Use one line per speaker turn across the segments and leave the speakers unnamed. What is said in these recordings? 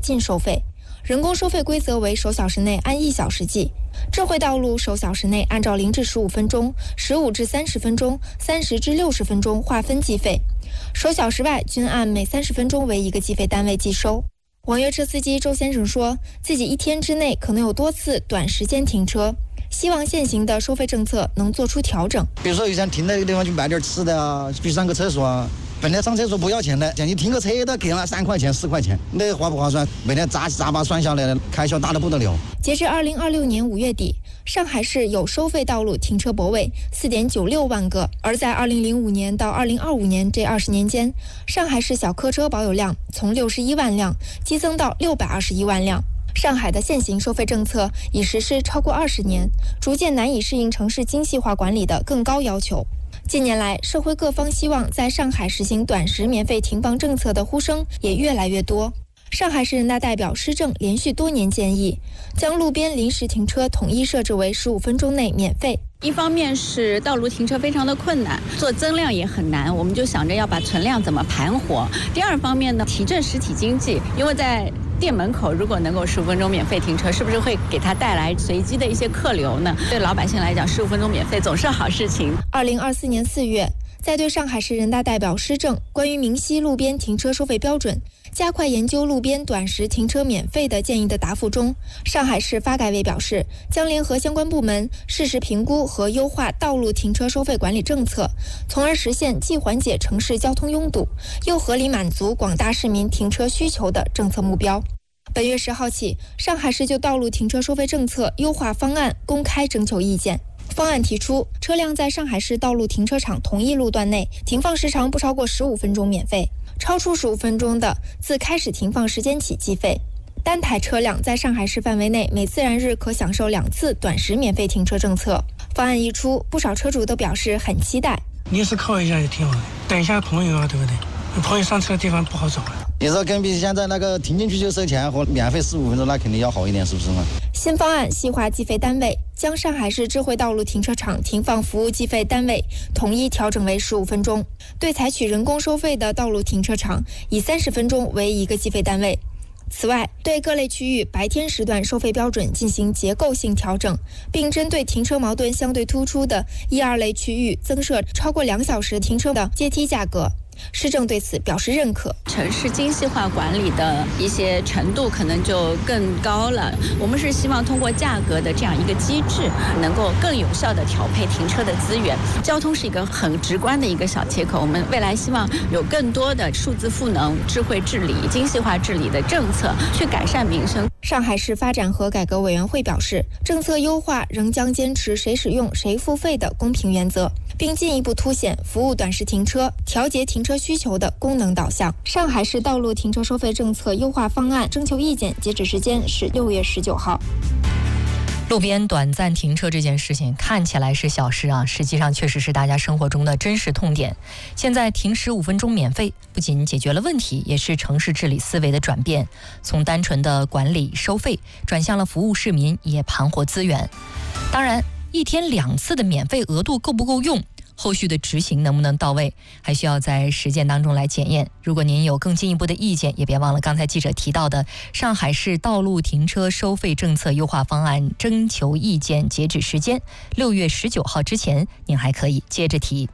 进收费。人工收费规则为首小时内按1小时计，智慧道路首小时内按照0至15分钟、15至30分钟、30至60分钟划分计费，首小时外均按每30分钟为1个计费单位计收。网约车司机周先生说，自己1天之内可能有多次短时间停车，希望现行的收费政策能做出调整。
比如说，有些停那个地方去买点吃的啊，去上个厕所啊。本来上厕所不要钱的，像你停个车都给了3块钱、4块钱，那划不划算？每天杂八算下来，开销大得不得了。
截至2026年5月底，上海市有收费道路停车泊位4.96万个，而在2005年到2025年这20年间，上海市小客车保有量从61万辆激增到621万辆。上海的现行收费政策已实施超过20年，逐渐难以适应城市精细化管理的更高要求。近年来，社会各方希望在上海实行短时免费停放政策的呼声也越来越多。上海市人大代表施政连续多年建议，将路边临时停车统一设置为15分钟内免费。
一方面是道路停车非常的困难，做增量也很难，我们就想着要把存量怎么盘活。第二方面呢，提振实体经济，因为在店门口如果能够15分钟免费停车，是不是会给他带来随机的一些客流呢？对老百姓来讲，15分钟免费总是好事情。
2024年4月，在对上海市人大代表施政关于明晰路边停车收费标准、加快研究路边短时停车免费的建议的答复中，上海市发改委表示，将联合相关部门适时评估和优化道路停车收费管理政策，从而实现既缓解城市交通拥堵，又合理满足广大市民停车需求的政策目标。本月10号起，上海市就道路停车收费政策优化方案公开征求意见。方案提出，车辆在上海市道路停车场同一路段内停放时长不超过15分钟免费，超出15分钟的自开始停放时间起计费。单台车辆在上海市范围内每自然日可享受2次短时免费停车政策。方案一出，不少车主都表示很期待。
临时考一下也挺好的，等一下朋友啊，对不对？朋友上车的地方不好找啊。
你说跟比现在那个停进去就收钱和免费15分钟，那肯定要好一点，是不是嘛？
新方案细化计费单位，将上海市智慧道路停车场停放服务计费单位统一调整为15分钟，对采取人工收费的道路停车场以30分钟为1个计费单位。此外，对各类区域白天时段收费标准进行结构性调整，并针对停车矛盾相对突出的1、2类区域增设超过2小时停车的阶梯价格。市政对此表示认可。
城市精细化管理的一些程度可能就更高了。我们是希望通过价格的这样一个机制，能够更有效地调配停车的资源。交通是一个很直观的一个小切口，我们未来希望有更多的数字赋能、智慧治理、精细化治理的政策，去改善民生。
上海市发展和改革委员会表示，政策优化仍将坚持谁使用谁付费的公平原则，并进一步凸显服务短时停车、调节停车需求的功能导向。上海市道路停车收费政策优化方案征求意见截止时间是6月19号。
路边短暂停车这件事情看起来是小事啊，实际上确实是大家生活中的真实痛点。现在停15分钟免费，不仅解决了问题，也是城市治理思维的转变，从单纯的管理收费转向了服务市民，也盘活资源。当然，1天2次的免费额度够不够用？后续的执行能不能到位，还需要在实践当中来检验。如果您有更进一步的意见，也别忘了刚才记者提到的上海市道路停车收费政策优化方案征求意见截止时间6月19号之前，您还可以接着提。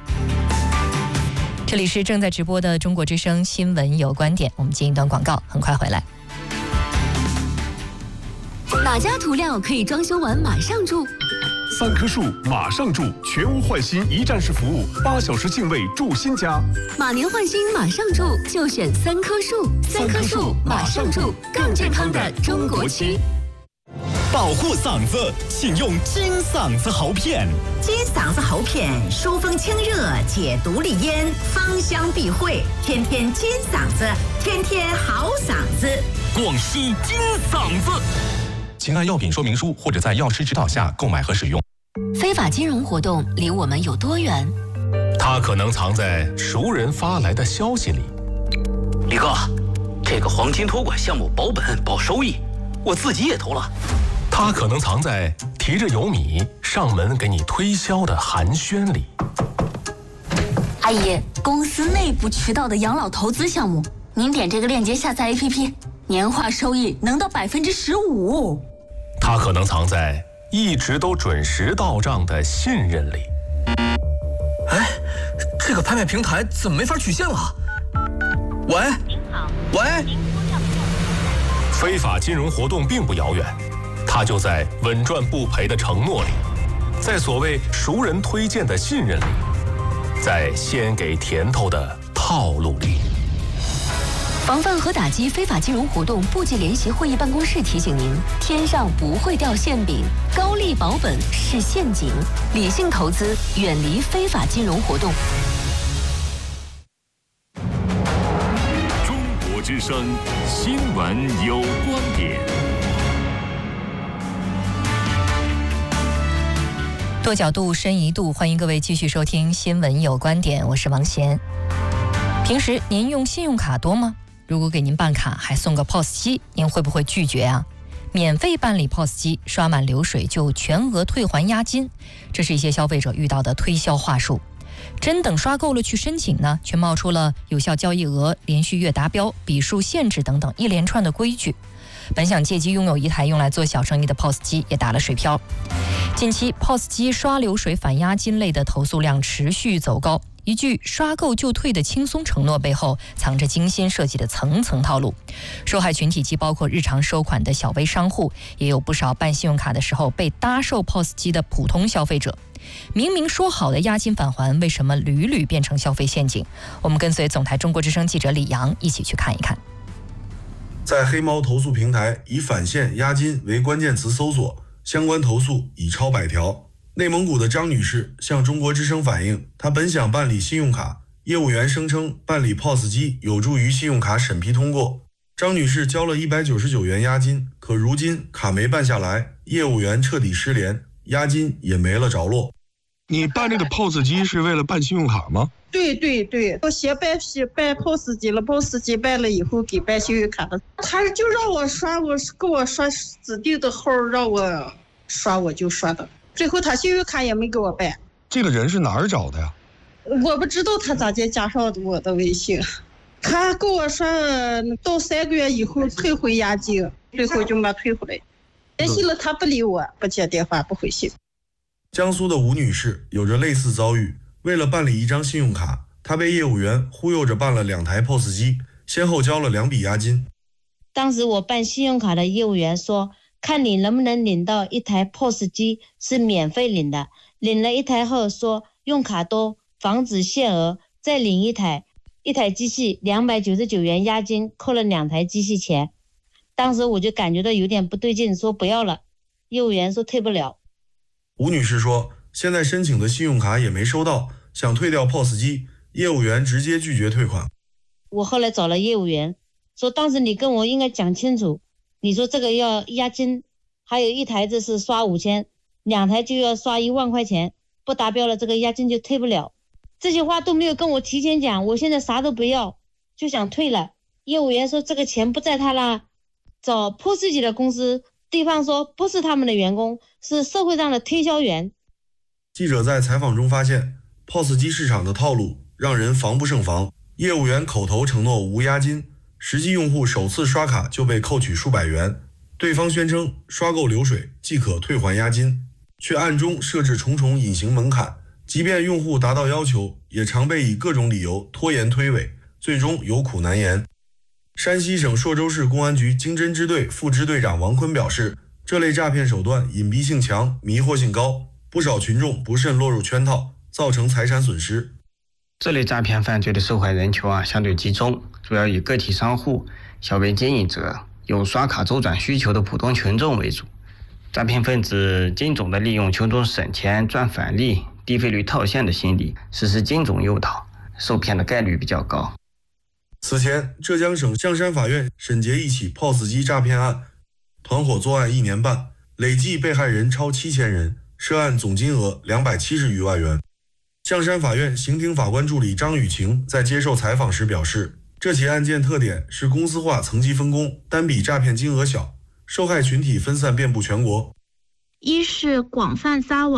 这里是正在直播的中国之声新闻有观点，我们进一段广告，很快回来。
哪家涂料可以装修完马上住
？3棵树马上住，全屋换新一站式服务，8小时净位住新家。
马年换新马上住，就选3棵树。3棵树马上住，更健康的中国区。
保护嗓子，请用金嗓子喉片。
金嗓子喉片疏风清热，解毒利咽，芳香避秽，天天金嗓子，天天好嗓子。
广西金嗓子。请按药品说明书或者在药师指导下购买和使用。
非法金融活动离我们有多远？
它可能藏在熟人发来的消息里。
李哥，这个黄金托管项目保本保收益，我自己也投了。
它可能藏在提着油米上门给你推销的寒暄里。
阿姨，公司内部渠道的养老投资项目，您点这个链接下载 APP， 年化收益能到15%。
它可能藏在一直都准时到账的信任里。
哎，这个拍卖平台怎么没法取现了？喂，您好，喂。
非法金融活动并不遥远，它就在稳赚不赔的承诺里，在所谓熟人推荐的信任里，在先给甜头的套路里。
防范和打击非法金融活动部级联席会议办公室提醒您：天上不会掉馅饼，高利保本是陷阱，理性投资，远离非法金融活动。
中国之声新闻有观点。
多角度，深一度，欢迎各位继续收听新闻有观点，我是王贤。平时您用信用卡多吗？如果给您办卡还送个 POS 机，您会不会拒绝啊？免费办理 POS 机，刷满流水就全额退还押金，这是一些消费者遇到的推销话术。真等刷够了去申请呢，却冒出了有效交易额、连续月达标、笔数限制等等一连串的规矩。本想借机拥有一台用来做小生意的 POS 机也打了水漂。近期 POS 机刷流水返押金类的投诉量持续走高，一句刷够就退的轻松承诺背后藏着精心设计的层层套路。受害群体既包括日常收款的小微商户，也有不少办信用卡的时候被搭售 POS 机的普通消费者。明明说好的押金返还，为什么屡屡变成消费陷阱？我们跟随总台中国之声记者李阳一起去看一看。
在黑猫投诉平台以返现押金为关键词搜索，相关投诉已超100条。内蒙古的张女士向中国之声反映，她本想办理信用卡，业务员声称办理 POS 机有助于信用卡审批通过。张女士交了199元押金，可如今卡没办下来，业务员彻底失联，押金也没了着落。
你办这个 POS 机是为了办信用卡吗？
对，我先办 POS 机了 ，POS 机办了以后给办信用卡了，他就让我刷，给我刷指定的号让我刷，我就刷的。最后他信用卡也没给我办。
这个人是哪儿找的呀？
我不知道他咋就加上我的微信，他给我刷到3个月以后退回押金，最后就没退回来。联系了他不理我，不接电话，不回信。
江苏的吴女士有着类似遭遇，为了办理一张信用卡，她被业务员忽悠着办了2台 POS 机，先后交了2笔押金。
当时我办信用卡的业务员说，看你能不能领到1台 POS 机是免费领的，领了1台后说用卡多防止限额，再领1台机器299元押金，扣了2台机器钱。当时我就感觉到有点不对劲，说不要了，业务员说退不了。
吴女士说，现在申请的信用卡也没收到，想退掉 POS 机，业务员直接拒绝退款。
我后来找了业务员，说当时你跟我应该讲清楚，你说这个要押金，还有1台子是刷5000，2台就要刷1万块钱，不达标了这个押金就退不了。这些话都没有跟我提前讲，我现在啥都不要，就想退了。业务员说这个钱不在他那，找 POS 机的公司，对方说不是他们的员工，是社会上的推销员。
记者在采访中发现， POS 机市场的套路让人防不胜防。业务员口头承诺无押金，实际用户首次刷卡就被扣取数百元，对方宣称刷够流水即可退还押金，却暗中设置重重隐形门槛，即便用户达到要求，也常被以各种理由拖延推诿，最终有苦难言。山西省朔州市公安局经侦支队副支队长王坤表示，这类诈骗手段隐蔽性强，迷惑性高，不少群众不慎落入圈套，造成财产损失。
这类诈骗犯罪的受害人群相对集中，主要以个体商户、小微经营者、有刷卡周转需求的普通群众为主。诈骗分子精准地利用群众省钱赚返利、低费率套现的心理，实施精准诱导，受骗的概率比较高。
此前，浙江省象山法院审结一起 POS 机诈骗案，团伙作案1年半，累计被害人超7000人，涉案总金额270余万元。象山法院刑庭法官助理张雨晴在接受采访时表示，这起案件特点是公司化层级分工，单笔诈骗金额小，受害群体分散遍布全国。
一是广泛撒网，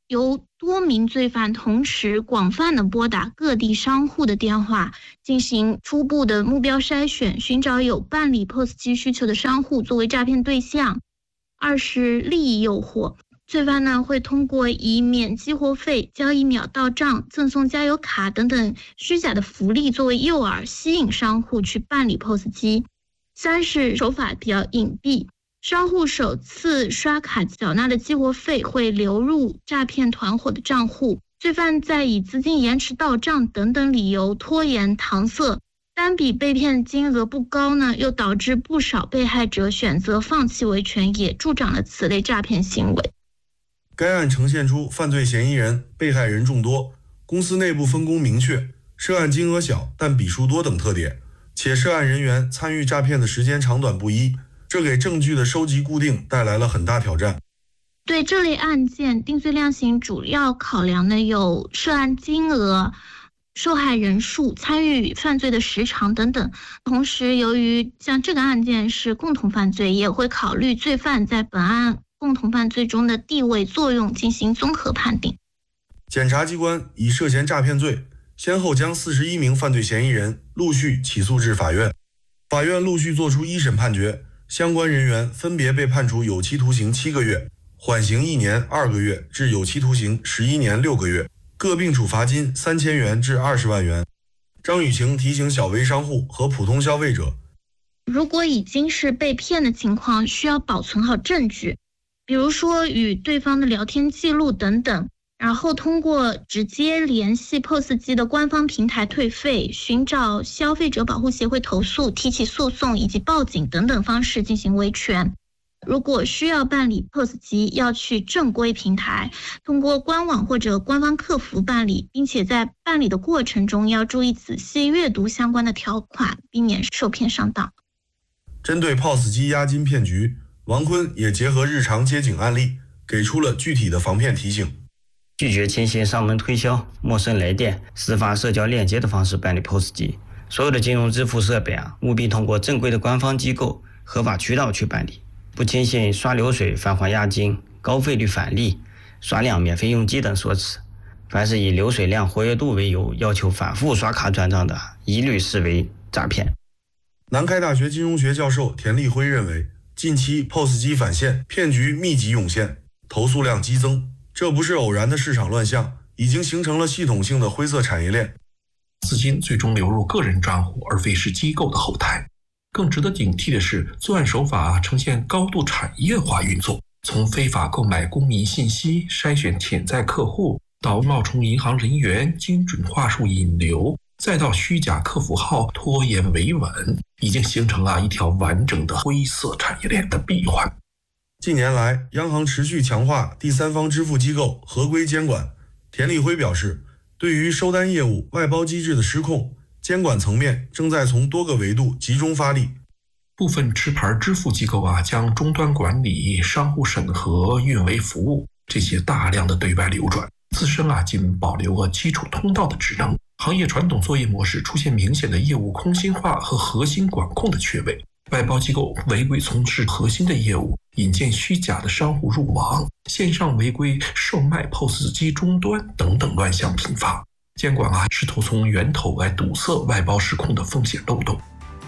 由多名罪犯同时广泛的拨打各地商户的电话，进行初步的目标筛选，寻找有办理 POS 机需求的商户作为诈骗对象。二是利益诱惑，罪犯呢会通过以免激活费、交易秒到账、赠送加油卡等等虚假的福利作为诱饵，吸引商户去办理 POS 机。三是手法比较隐蔽，商户首次刷卡缴纳的激活费会流入诈骗团伙的账户，罪犯在以资金延迟到账等等理由拖延搪塞，单笔被骗金额不高呢，又导致不少被害者选择放弃维权，也助长了此类诈骗行为。
该案呈现出犯罪嫌疑人、被害人众多，公司内部分工明确，涉案金额小但笔数多等特点，且涉案人员参与诈骗的时间长短不一，这给证据的收集固定带来了很大挑战。
对这类案件，定罪量刑主要考量的有涉案金额、受害人数、参与犯罪的时长等等。同时，由于像这个案件是共同犯罪，也会考虑罪犯在本案共同犯罪中的地位作用进行综合判定。
检察机关以涉嫌诈骗罪，先后将41名犯罪嫌疑人陆续起诉至法院，法院陆续作出一审判决，相关人员分别被判处有期徒刑7个月、缓刑1年2个月至有期徒刑11年6个月，各并处罚金3000元至20万元。张雨晴提醒小微商户和普通消费者，
如果已经是被骗的情况，需要保存好证据，比如说与对方的聊天记录等等，然后通过直接联系 POS 机的官方平台退费、寻找消费者保护协会投诉、提起诉讼以及报警等等方式进行维权。如果需要办理 POS 机，要去正规平台，通过官网或者官方客服办理，并且在办理的过程中要注意仔细阅读相关的条款，避免受骗上当。
针对 POS 机押金骗局，王坤也结合日常接警案例，给出了具体的防骗提醒。
拒绝轻信上门推销、陌生来电、私发社交链接的方式办理 POS 机。所有的金融支付设备务必通过正规的官方机构、合法渠道去办理。不轻信刷流水返还押金、高费率返利、刷量免费用机等说辞。凡是以流水量活跃度为由要求反复刷卡转账的，一律视为诈骗。
南开大学金融学教授田立辉认为，近期 POS 机返现骗局密集涌现，投诉量激增，这不是偶然的市场乱象，已经形成了系统性的灰色产业链。
资金最终流入个人账户，而非是机构的后台。更值得警惕的是，作案手法呈现高度产业化运作，从非法购买公民信息、筛选潜在客户，到冒充银行人员、精准话术引流，再到虚假客服号拖延维稳，已经形成了一条完整的灰色产业链的闭环。
近年来，央行持续强化第三方支付机构合规监管。田立辉表示，对于收单业务外包机制的失控，监管层面正在从多个维度集中发力。
部分持牌支付机构将终端管理、商户审核、运维服务这些大量的对外流转，自身仅保留了基础通道的职能。行业传统作业模式出现明显的业务空心化和核心管控的缺位，外包机构违规从事核心的业务，引荐虚假的商户入网，线上违规售卖 POS 机终端等等乱象频发。监管试图从源头来堵塞外包失控的风险漏洞。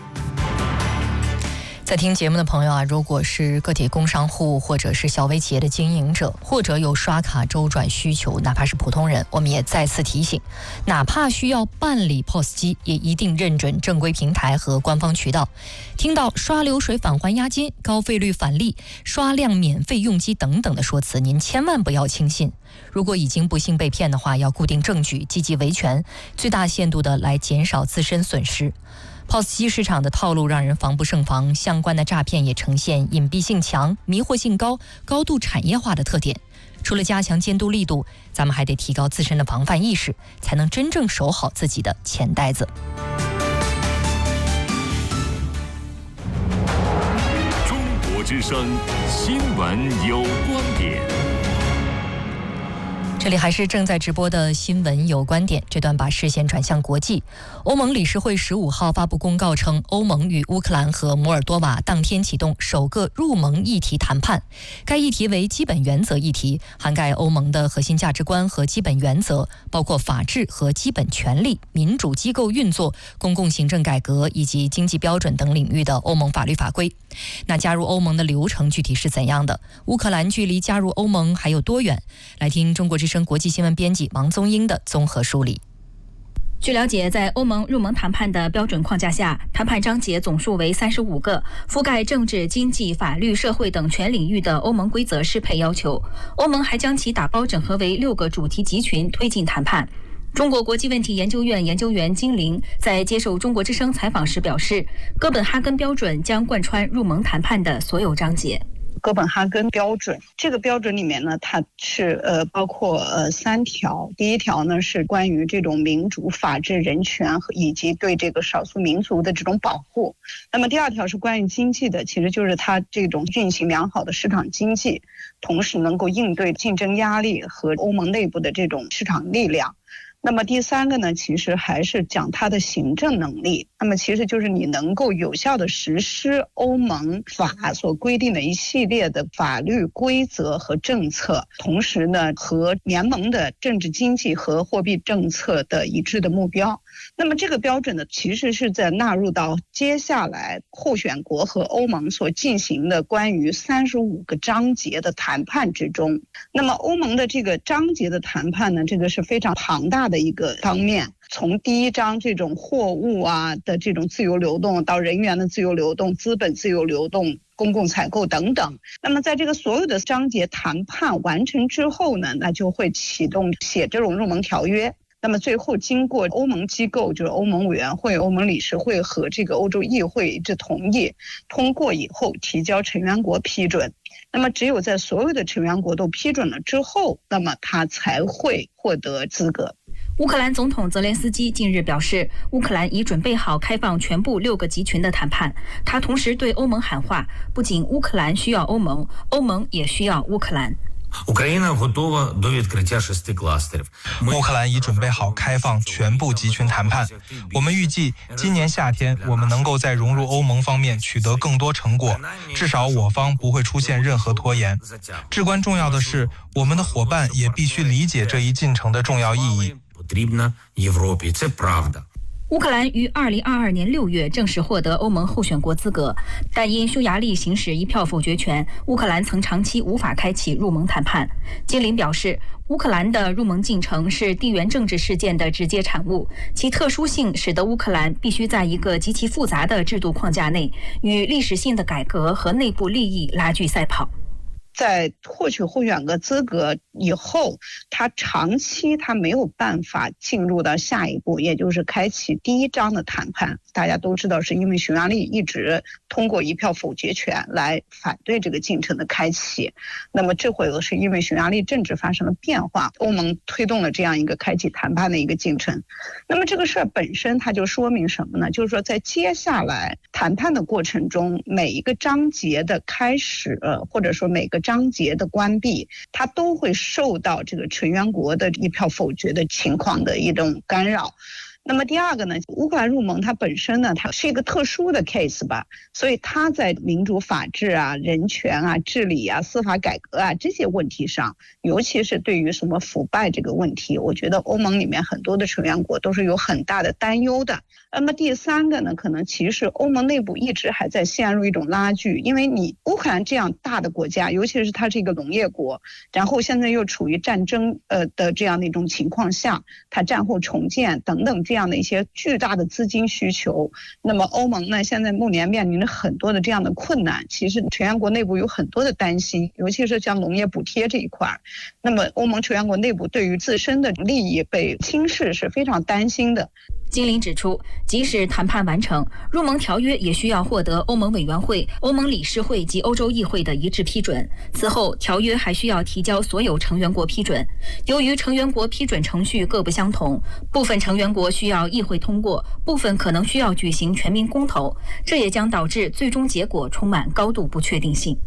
在听节目的朋友如果是个体工商户或者是小微企业的经营者，或者有刷卡周转需求，哪怕是普通人，我们也再次提醒，哪怕需要办理 POS 机，也一定认准正规平台和官方渠道。听到刷流水返还押金、高费率返利、刷量免费用机等等的说辞，您千万不要轻信。如果已经不幸被骗的话，要固定证据，积极维权，最大限度的来减少自身损失。POS 机市场的套路让人防不胜防，相关的诈骗也呈现隐蔽性强、迷惑性高、高度产业化的特点。除了加强监督力度，咱们还得提高自身的防范意识，才能真正守好自己的钱袋子。
中国之声新闻有观点。
这里还是正在直播的新闻有观点，这段把视线转向国际。欧盟理事会15号发布公告称，欧盟与乌克兰和摩尔多瓦当天启动首个入盟议题谈判。该议题为基本原则议题，涵盖欧盟的核心价值观和基本原则，包括法治和基本权利、民主机构运作、公共行政改革以及经济标准等领域的欧盟法律法规。那加入欧盟的流程具体是怎样的？乌克兰距离加入欧盟还有多远？来听中国之声国际新闻编辑王宗英的综合梳理。
据了解，在欧盟入盟谈判的标准框架下，谈判章节总数为35个，覆盖政治、经济、法律、社会等全领域的欧盟规则适配要求。欧盟还将其打包整合为6个主题集群，推进谈判。中国国际问题研究院研究员金玲在接受中国之声采访时表示，哥本哈根标准将贯穿入盟谈判的所有章节。
哥本哈根标准，这个标准里面呢，它是包括3条。第一条呢是关于这种民主、法治、人权以及对这个少数民族的这种保护。那么第2条是关于经济的，其实就是它这种运行良好的市场经济，同时能够应对竞争压力和欧盟内部的这种市场力量。那么第3个呢，其实还是讲它的行政能力。那么其实就是你能够有效地实施欧盟法所规定的一系列的法律规则和政策，同时呢和联盟的政治经济和货币政策的一致的目标。那么这个标准呢，其实是在纳入到接下来候选国和欧盟所进行的关于35个章节的谈判之中。那么欧盟的这个章节的谈判呢，这个是非常庞大的一个方面，从第1章这种货物的这种自由流动，到人员的自由流动、资本自由流动、公共采购等等。那么在这个所有的章节谈判完成之后呢，那就会启动写这种入盟条约。那么最后经过欧盟机构，就是欧盟委员会、欧盟理事会和这个欧洲议会一致同意通过以后，提交成员国批准。那么只有在所有的成员国都批准了之后，那么它才会获得资格。
乌克兰总统泽连斯基近日表示，乌克兰已准备好开放全部6个集群的谈判。他同时对欧盟喊话，不仅乌克兰需要欧盟，欧盟也需要乌克兰。
乌克兰已准备好开放全部集群谈判。我们预计今年夏天，我们能够在融入欧盟方面取得更多成果，至少我方不会出现任何拖延。至关重要的是，我们的伙伴也必须理解这一进程的重要意义。
乌克兰于2022年6月正式获得欧盟候选国资格，但因匈牙利行使一票否决权，乌克兰曾长期无法开启入盟谈判。金玲表示，乌克兰的入盟进程是地缘政治事件的直接产物，其特殊性使得乌克兰必须在一个极其复杂的制度框架内，与历史性的改革和内部利益拉锯赛跑。
在获取候选国资格以后，他长期没有办法进入到下一步，也就是开启第1章的谈判。大家都知道，是因为匈牙利一直通过一票否决权来反对这个进程的开启。那么这回是因为匈牙利政治发生了变化，欧盟推动了这样一个开启谈判的一个进程。那么这个事儿本身它就说明什么呢？就是说在接下来谈判的过程中，每一个章节的开始，或者说每个章节的关闭，它都会受到这个成员国的一票否决的情况的一种干扰。那么第2个呢，乌克兰入盟它本身呢，它是一个特殊的 case 吧，所以它在民主、法治人权治理司法改革这些问题上，尤其是对于什么腐败这个问题，我觉得欧盟里面很多的成员国都是有很大的担忧的。那么第3个呢，可能其实欧盟内部一直还在陷入一种拉锯，因为你乌克兰这样大的国家，尤其是它是一个农业国，然后现在又处于战争的这样的一种情况下，它战后重建等等这样的一些巨大的资金需求。那么欧盟呢，现在目前面临着很多的这样的困难，其实成员国内部有很多的担心，尤其是像农业补贴这一块。那么欧盟成员国内部对于自身的利益被轻视是非常担心的。
金玲指出，即使谈判完成，入盟条约也需要获得欧盟委员会、欧盟理事会及欧洲议会的一致批准。此后，条约还需要提交所有成员国批准。由于成员国批准程序各不相同，部分成员国需要议会通过，部分可能需要举行全民公投，这也将导致最终结果充满高度不确定性。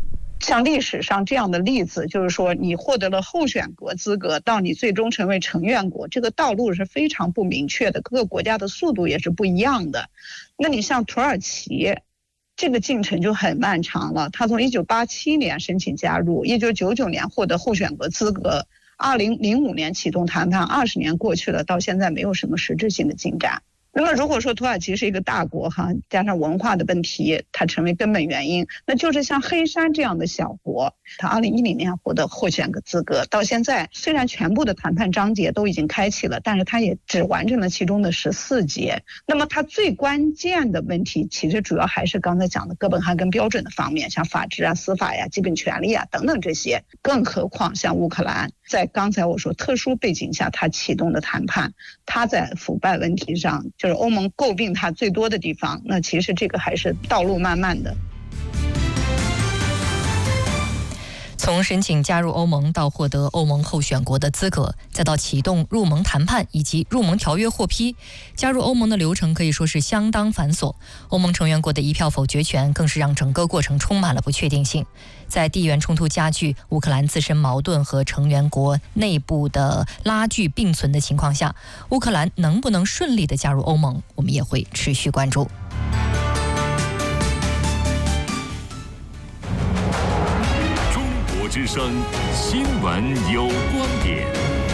像历史上这样的例子，就是说你获得了候选国资格，到你最终成为成员国，这个道路是非常不明确的，各个国家的速度也是不一样的。那你像土耳其，这个进程就很漫长了，他从1987年申请加入，1999年获得候选国资格，2005年启动谈判，20年过去了，到现在没有什么实质性的进展。那么如果说土耳其是一个大国加上文化的问题，它成为根本原因，那就是像黑山这样的小国，它2010年获得候选资格，到现在虽然全部的谈判章节都已经开启了，但是它也只完成了其中的14节。那么它最关键的问题，其实主要还是刚才讲的哥本哈根标准的方面，像法治啊、司法呀、基本权利啊等等这些。更何况像乌克兰，在刚才我说特殊背景下，它启动的谈判，它在腐败问题上，就是欧盟诟病它最多的地方，那其实这个还是道路漫漫的。
从申请加入欧盟到获得欧盟候选国的资格，再到启动入盟谈判以及入盟条约获批，加入欧盟的流程可以说是相当繁琐。欧盟成员国的一票否决权更是让整个过程充满了不确定性。在地缘冲突加剧、乌克兰自身矛盾和成员国内部的拉锯并存的情况下，乌克兰能不能顺利地加入欧盟，我们也会持续关注。
之声新闻有观点。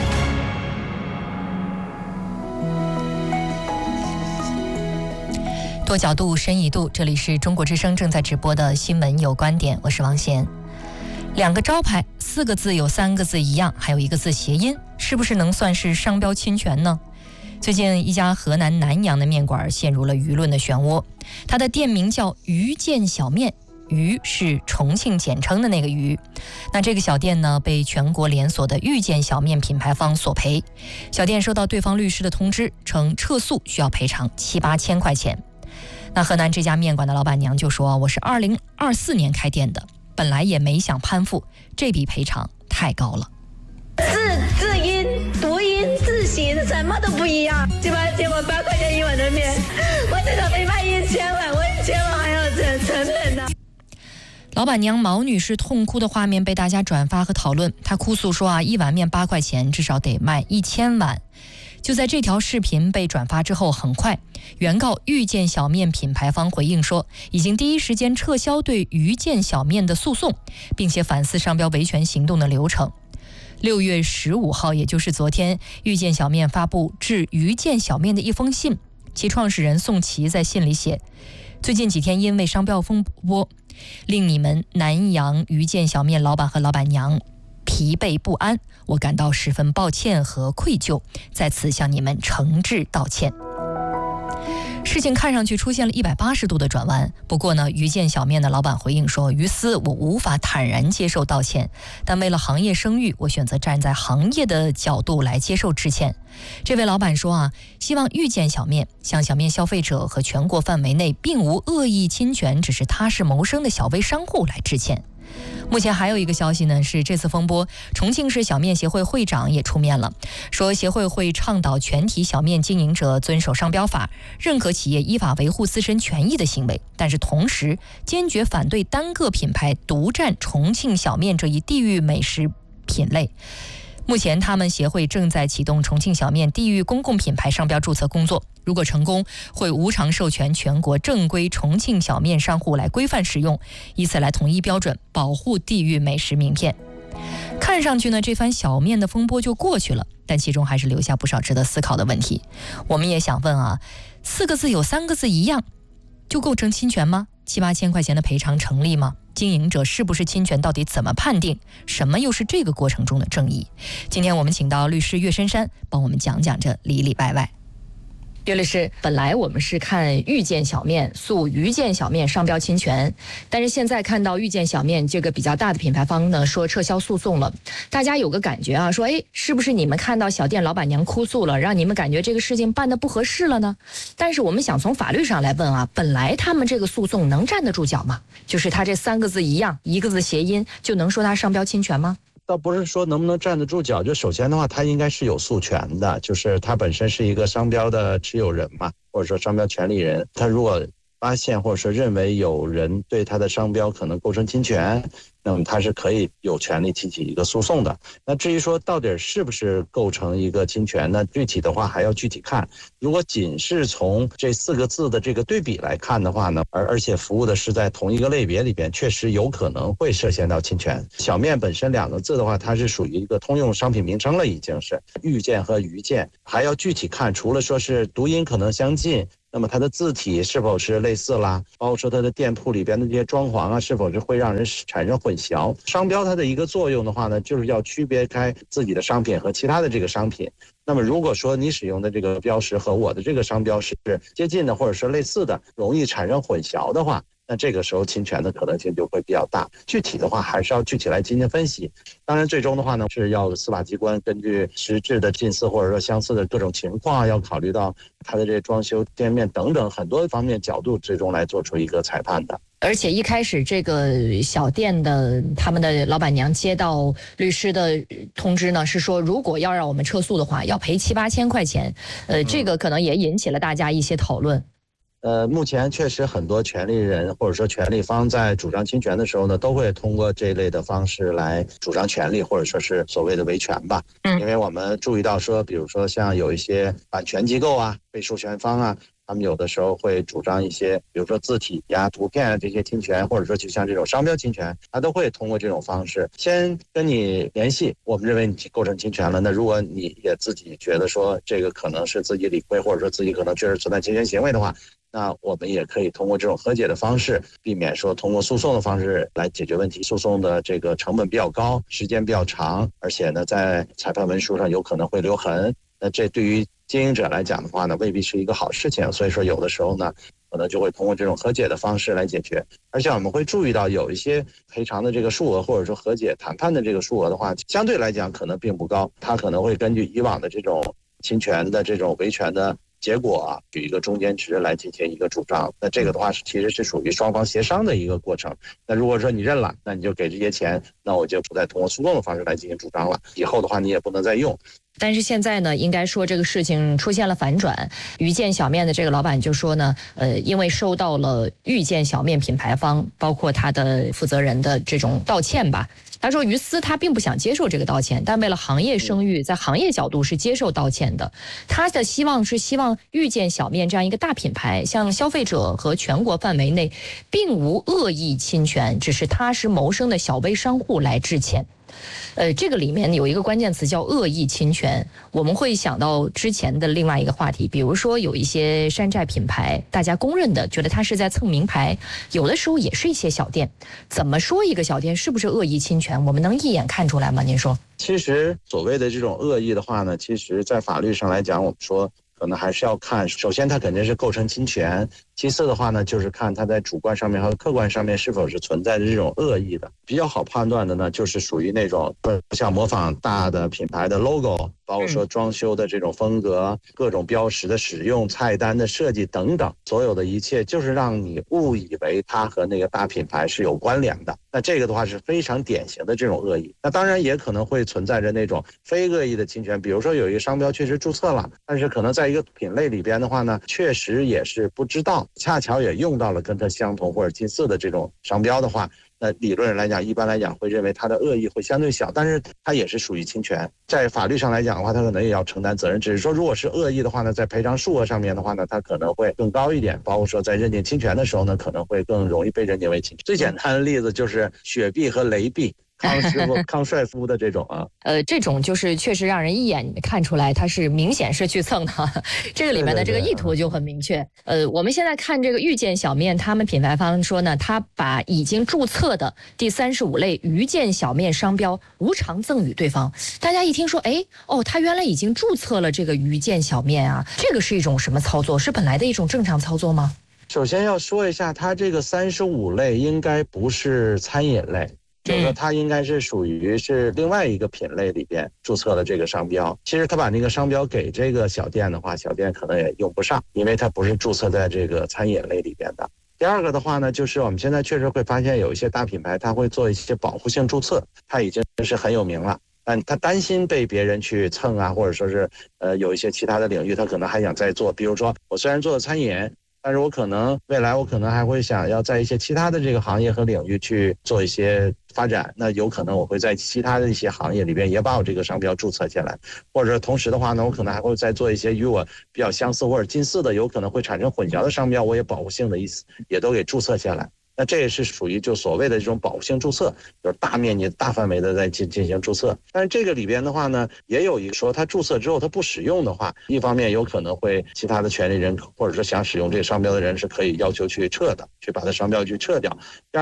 多角度，深一度，这里是中国之声正在直播的新闻有观点，我是王贤。2个招牌，4个字有3个字一样，还有1个字谐音，是不是能算是商标侵权呢？最近一家河南南阳的面馆陷入了舆论的漩涡，它的店名叫鱼见小面，鱼是重庆简称的那个鱼。那这个小店呢，被全国连锁的遇见小面品牌方索赔。小店收到对方律师的通知，称撤诉需要赔偿7-8千块钱。那河南这家面馆的老板娘就说，我是2024年开店的，本来也没想攀附，这笔赔偿太高了。
字音、读音、字形什么都不一样，7、8千，我8块钱一碗的面，我至少得卖1000碗，我1000碗还要成本呢。
老板娘毛女士痛哭的画面被大家转发和讨论，她哭诉说1碗面8块钱，至少得卖1000碗。就在这条视频被转发之后，很快原告遇见小面品牌方回应说，已经第一时间撤销对遇见小面的诉讼，并且反思商标维权行动的流程。6月15号，也就是昨天，遇见小面发布致遇见小面的一封信，其创始人宋琦在信里写，最近几天因为商标风波，令你们南阳遇见小面老板和老板娘疲惫不安，我感到十分抱歉和愧疚，在此向你们诚挚道歉。事情看上去出现了180度的转弯，不过呢，遇见小面的老板回应说，于私我无法坦然接受道歉，但为了行业声誉，我选择站在行业的角度来接受致歉。这位老板说希望遇见小面向小面消费者和全国范围内并无恶意侵权，只是踏实谋生的小微商户来致歉。目前还有一个消息呢，是这次风波，重庆市小面协会会长也出面了，说协会会倡导全体小面经营者遵守商标法，认可企业依法维护自身权益的行为，但是同时坚决反对单个品牌独占重庆小面这一地域美食品类。目前他们协会正在启动重庆小面地域公共品牌商标注册工作，如果成功，会无偿授权全国正规重庆小面商户来规范使用，以此来统一标准，保护地域美食名片。看上去呢，这番小面的风波就过去了，但其中还是留下不少值得思考的问题。我们也想问4个字有3个字一样，就构成侵权吗？7、8千块钱的赔偿成立吗？经营者是不是侵权，到底怎么判定？什么又是这个过程中的正义？今天我们请到律师岳珊珊帮我们讲讲这里里外外。岳律师，本来我们是看遇见小面诉遇见小面商标侵权，但是现在看到遇见小面这个比较大的品牌方呢说撤销诉讼了，大家有个感觉说是不是你们看到小店老板娘哭诉了，让你们感觉这个事情办得不合适了呢？但是我们想从法律上来问本来他们这个诉讼能站得住脚吗？就是他这3个字一样，1个字谐音，就能说他商标侵权吗？
倒不是说能不能站得住脚，就首先的话，它应该是有诉权的，就是它本身是一个商标的持有人嘛，或者说商标权利人，他如果发现或者说认为有人对他的商标可能构成侵权，那么他是可以有权利提起一个诉讼的。那至于说到底是不是构成一个侵权呢？具体的话还要具体看。如果仅是从这4个字的这个对比来看的话呢，而且服务的是在同一个类别里边，确实有可能会涉嫌到侵权。小面本身2个字的话，它是属于一个通用商品名称了，已经是玉件和鱼件，还要具体看，除了说是读音可能相近，那么它的字体是否是类似啦，包括说它的店铺里边的这些装潢啊，是否是会让人产生混淆。商标它的一个作用的话呢，就是要区别开自己的商品和其他的这个商品。那么如果说你使用的这个标识和我的这个商标是接近的或者是类似的，容易产生混淆的话，那这个时候侵权的可能性就会比较大。具体的话还是要具体来进行分析。当然最终的话呢，是要司法机关根据实质的近似或者说相似的各种情况，要考虑到它的这个装修店面等等很多方面角度，最终来做出一个裁判的。
而且一开始这个小店的他们的老板娘接到律师的通知呢，是说如果要让我们撤诉的话，要赔7、8千块钱。这个可能也引起了大家一些讨论。
目前确实很多权利人或者说权利方在主张侵权的时候呢，都会通过这类的方式来主张权利，或者说是所谓的维权吧。因为我们注意到说，比如说像有一些版权机构啊、被授权方啊，他们有的时候会主张一些，比如说字体呀、图片啊这些侵权，或者说就像这种商标侵权，他都会通过这种方式先跟你联系，我们认为你构成侵权了。那如果你也自己觉得说这个可能是自己理亏，或者说自己可能确实存在侵权行为的话，那我们也可以通过这种和解的方式，避免说通过诉讼的方式来解决问题。诉讼的这个成本比较高，时间比较长，而且呢在裁判文书上有可能会留痕，那这对于经营者来讲的话呢，未必是一个好事情。所以说有的时候呢，可能就会通过这种和解的方式来解决。而且我们会注意到有一些赔偿的这个数额，或者说和解谈判的这个数额的话，相对来讲可能并不高，它可能会根据以往的这种侵权的这种维权的结果啊，举一个中间值来进行一个主张。那这个的话其实是属于双方协商的一个过程。那如果说你认了，那你就给这些钱，那我就不再通过诉讼的方式来进行主张了，以后的话你也不能再用。
但是现在呢，应该说这个事情出现了反转。鱼见小面的这个老板就说呢，因为收到了遇见小面品牌方包括他的负责人的这种道歉吧，他说鱼丝他并不想接受这个道歉，但为了行业声誉，在行业角度是接受道歉的。他的希望是希望遇见小面这样一个大品牌向消费者和全国范围内并无恶意侵权，只是踏实谋生的小微商户来致歉。这个里面有一个关键词叫恶意侵权，我们会想到之前的另外一个话题，比如说有一些山寨品牌，大家公认的觉得它是在蹭名牌，有的时候也是一些小店。怎么说一个小店是不是恶意侵权，我们能一眼看出来吗？您说？
其实所谓的这种恶意的话呢，其实在法律上来讲，我们说可能还是要看，首先它肯定是构成侵权，其次的话呢，就是看它在主观上面和客观上面是否是存在的这种恶意的。比较好判断的呢，就是属于那种像模仿大的品牌的 logo， 包括说装修的这种风格、各种标识的使用、菜单的设计等等，所有的一切就是让你误以为它和那个大品牌是有关联的。那这个的话是非常典型的这种恶意。那当然也可能会存在着那种非恶意的侵权，比如说有一个商标确实注册了，但是可能在一个品类里边的话呢，确实也是不知道，恰巧也用到了跟它相同或者近似的这种商标的话，那理论上来讲，一般来讲会认为它的恶意会相对小，但是它也是属于侵权。在法律上来讲的话，它可能也要承担责任。只是说，如果是恶意的话呢，在赔偿数额上面的话呢，它可能会更高一点。包括说在认定侵权的时候呢，可能会更容易被认定为侵权。最简单的例子就是雪碧和雷碧。康师傅、康帅夫的这种啊，
这种就是确实让人一眼看出来，它是明显是去蹭的，这个里面的这个意图就很明确。我们现在看这个遇见小面，他们品牌方说呢，他把已经注册的第35类遇见小面商标无偿赠与对方。大家一听说，他原来已经注册了这个遇见小面啊，这个是一种什么操作？是本来的一种正常操作吗？
首先要说一下，它这个35类应该不是餐饮类。就是说它应该是属于是另外一个品类里边注册了这个商标。其实他把那个商标给这个小店的话，小店可能也用不上，因为它不是注册在这个餐饮类里边的。第二个的话呢，就是我们现在确实会发现有一些大品牌它会做一些保护性注册，它已经是很有名了，但他担心被别人去蹭啊，或者说是有一些其他的领域他可能还想再做。比如说我虽然做的餐饮， 但是我可能未来我可能还会想要在一些其他的这个行业和领域去做一些发展，那有可能我会在其他的一些行业里边也把我这个商标注册下来，或者同时的话呢，我可能还会再做一些与我比较相似或者近似的，有可能会产生混淆的商标，我也保护性的意思也都给注册下来。那这也是属于就所谓的这种保护性注册，就是大面积大范围的在进行注册。但是这个里边的话呢，也有一个说他注册之后他不使用的话，一方面有可能会其他的权利人或者说想使用这个商标的人是可以要求去撤的，去把它商标去撤掉。